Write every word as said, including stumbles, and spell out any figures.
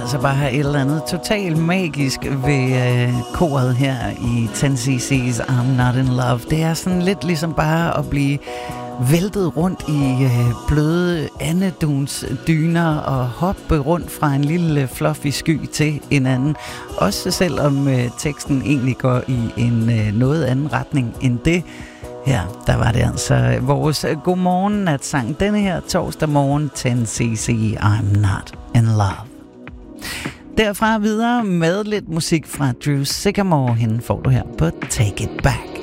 altså bare et eller andet totalt magisk ved øh, koret her i ten C C's I'm Not In Love. Det er sådan lidt ligesom bare at blive væltet rundt i øh, bløde andeduns dyner og hoppe rundt fra en lille fluffy sky til en anden. Også selvom øh, teksten egentlig går i en øh, noget anden retning end det. Ja, der var det altså vores godmorgen-natsang denne her torsdag morgen, ten C C, I'm Not In Love. Derfra videre med lidt musik fra Drew Sycamore. Hende får du her på Take It Back.